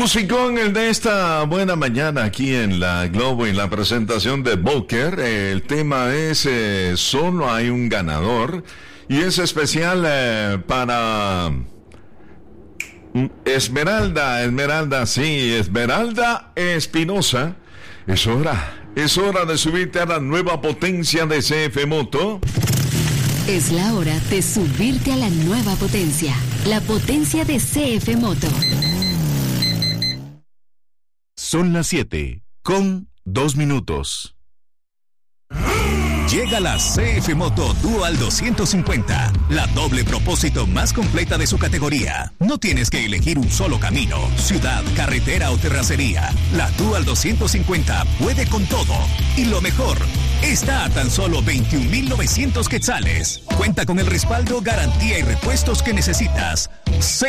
Musicón, el de esta buena mañana aquí en la Globo, en la presentación de Boker. El tema es Solo hay un ganador, y es especial para Esmeralda Espinosa. Es hora de subirte a la nueva potencia de CF Moto. Es la hora de subirte a la nueva potencia, la potencia de CF Moto. Son las 7:02. Llega la CF Moto Dual 250, la doble propósito más completa de su categoría. No tienes que elegir un solo camino, ciudad, carretera o terracería. La Dual 250 puede con todo. Y lo mejor, está a tan solo 21,900 quetzales. Cuenta con el respaldo, garantía y repuestos que necesitas.